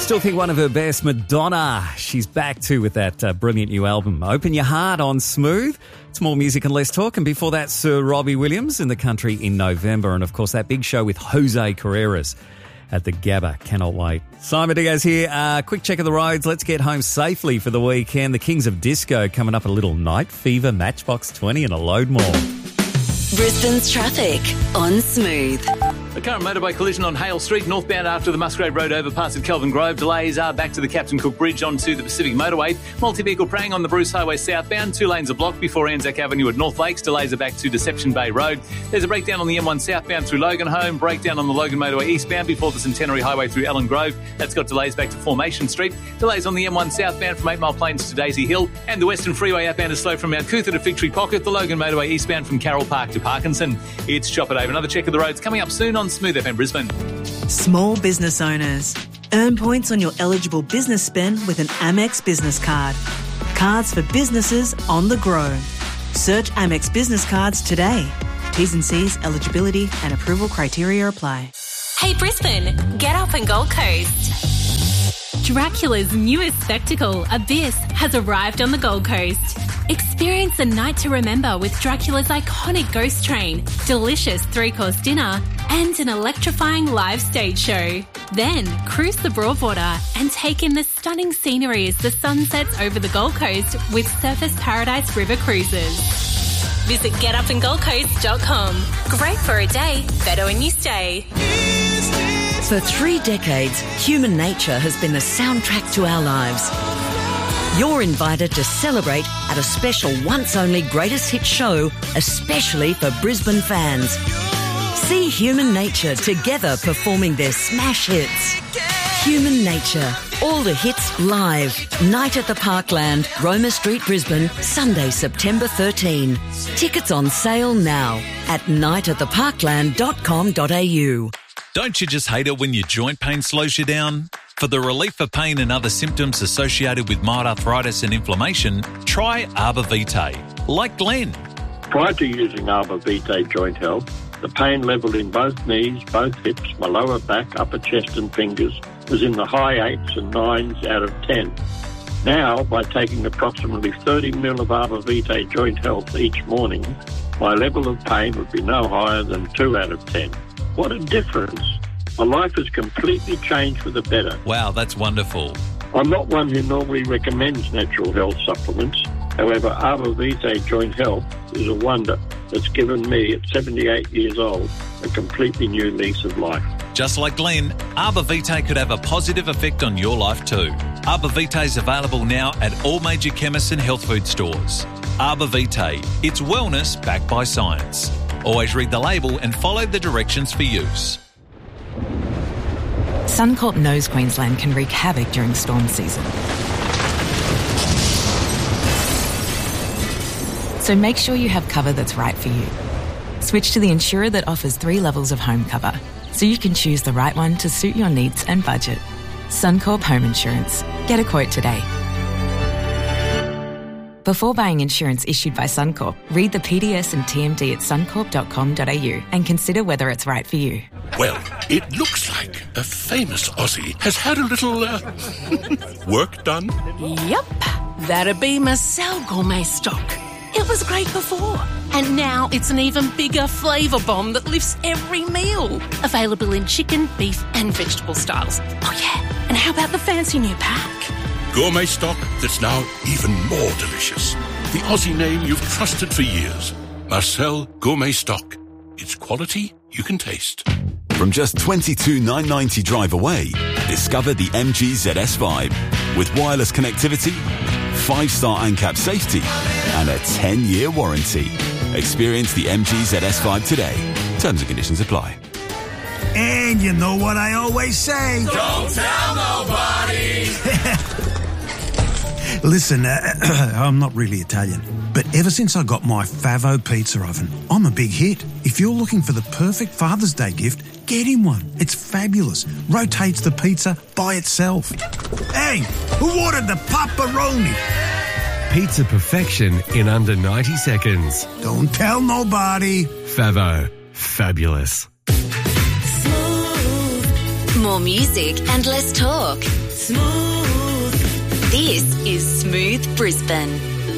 still think one of her best, Madonna. She's back too with that brilliant new album, Open Your Heart on Smooth. It's more music and less talk. And before that, Sir Robbie Williams in the country in November. And of course, that big show with Jose Carreras at the Gabba. Cannot wait. Simon Diaz here. Quick check of the roads. Let's get home safely for the weekend. The Kings of Disco coming up, a little Night Fever, Matchbox 20 and a load more. Brisbane's traffic on Smooth. The current motorway collision on Hale Street, northbound after the Musgrave Road overpass at Kelvin Grove. Delays are back to the Captain Cook Bridge onto the Pacific Motorway. Multi-vehicle praying on the Bruce Highway southbound. 2 lanes are blocked before Anzac Avenue at North Lakes. Delays are back to Deception Bay Road. There's a breakdown on the M1 southbound through Logan Home. Breakdown on the Logan Motorway eastbound before the Centenary Highway through Ellen Grove. That's got delays back to Formation Street. Delays on the M1 southbound from 8 Mile Plains to Daisy Hill. And the Western Freeway outbound is slow from Mount Cootha to Fig Tree Pocket. The Logan Motorway eastbound from Carroll Park to Parkinson. It's Chop It Over. Another check of the roads coming up soon on Smooth FM Brisbane. Small business owners. Earn points on your eligible business spend with an Amex business card. Cards for businesses on the grow. Search Amex business cards today. T's and C's, eligibility and approval criteria apply. Hey Brisbane, get up and Gold Coast. Dracula's newest spectacle, Abyss, has arrived on the Gold Coast. Experience a night to remember with Dracula's iconic ghost train, delicious 3-course dinner, and an electrifying live stage show. Then cruise the Broadwater and take in the stunning scenery as the sun sets over the Gold Coast with Surfers Paradise River Cruises. Visit getupandgoldcoast.com. Great for a day, better when you stay. For 3 decades, human nature has been the soundtrack to our lives. You're invited to celebrate at a special once-only greatest hit show, especially for Brisbane fans. See Human Nature together performing their smash hits. Human Nature, all the hits live. Night at the Parkland, Roma Street, Brisbane, Sunday, September 13. Tickets on sale now at nightattheparkland.com.au. Don't you just hate it when your joint pain slows you down? For the relief of pain and other symptoms associated with mild arthritis and inflammation, try Arbor Vitae, like Glenn. Prior to using Arbor Vitae Joint Health, the pain level in both knees, both hips, my lower back, upper chest and fingers was in the high 8s and 9s out of 10. Now, by taking approximately 30 ml of Arbor Vitae Joint Health each morning, my level of pain would be no higher than 2 out of 10. What a difference. My life has completely changed for the better. Wow, that's wonderful. I'm not one who normally recommends natural health supplements. However, Arbor Vitae Joint Health is a wonder that's given me, at 78 years old, a completely new lease of life. Just like Glenn, Arbor Vitae could have a positive effect on your life too. Arbor Vitae is available now at all major chemists and health food stores. Arbor Vitae, it's wellness backed by science. Always read the label and follow the directions for use. Suncorp knows Queensland can wreak havoc during storm season. So make sure you have cover that's right for you. Switch to the insurer that offers 3 levels of home cover, so you can choose the right one to suit your needs and budget. Suncorp Home Insurance. Get a quote today. Before buying insurance issued by Suncorp, read the PDS and TMD at suncorp.com.au and consider whether it's right for you. Well, it looks like a famous Aussie has had a little work done. Yep, that'd be Marcel Gourmet Stock. It was great before, and now it's an even bigger flavour bomb that lifts every meal. Available in chicken, beef and vegetable styles. Oh yeah, and how about the fancy new pack? Gourmet stock that's now even more delicious. The Aussie name you've trusted for years. Marcel Gourmet Stock. It's quality you can taste. From just $22,990 drive away, discover the MG ZS Vibe. With wireless connectivity, 5-star ANCAP safety, and a 10-year warranty. Experience the MG ZS Vibe today. Terms and conditions apply. And you know what I always say? Don't tell nobody! Listen, I'm not really Italian, but ever since I got my Favo pizza oven, I'm a big hit. If you're looking for the perfect Father's Day gift, get him one. It's fabulous. Rotates the pizza by itself. Hey, who ordered the pepperoni? Pizza perfection in under 90 seconds. Don't tell nobody. Favo. Fabulous. More music and less talk. Smooth. This is Smooth Brisbane.